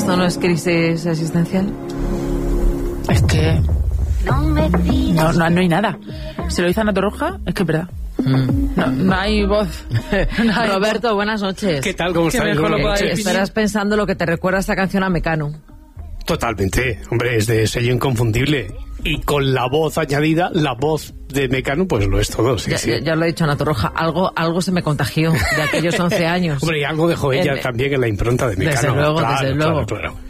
¿Esto no es crisis existencial? Es que no hay nada. Si lo dice Ana Torroja, es que es verdad. No hay voz. No hay Roberto, voz. buenas noches. ¿Qué tal? ¿Cómo estás? mejor lo pueda Buenas noches. definir. Estarás pensando lo que te recuerda esta canción a Mecano. Totalmente. Hombre, es de sello inconfundible. Y con la voz añadida, la voz de Mecano, pues lo es todo. Sí, sí. Ya lo he dicho, Ana Torroja, algo se me contagió de aquellos 11 años. Hombre, y algo dejó ella también en la impronta de Mecano. Desde luego, Claro, desde luego. claro.